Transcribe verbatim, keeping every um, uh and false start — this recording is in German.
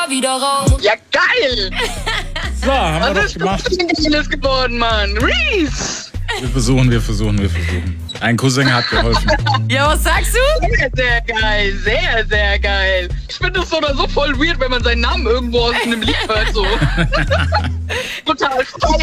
da wieder raus. Ja, geil! So, haben wir Was doch gemacht. ist denn Geiles geworden, Mann? Reese! Wir versuchen, wir versuchen, wir versuchen. Ein Cousin hat geholfen. Ja, was sagst du? Sehr, sehr geil. Sehr, sehr geil. Ich finde es so oder so voll weird, wenn man seinen Namen irgendwo aus einem Lied hört. So. Total feiern.